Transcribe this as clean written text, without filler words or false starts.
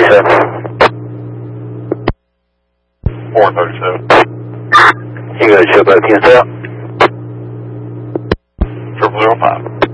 437. You got to show both you and 0005.